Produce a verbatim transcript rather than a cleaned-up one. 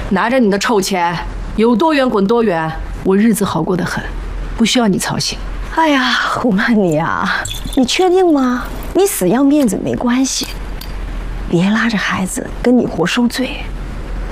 拿着你的臭钱，有多远滚多远，我日子好过得很，不需要你操心。 哎呀，胡曼妮啊，你确定吗？你死要面子没关系，别拉着孩子跟你活受罪。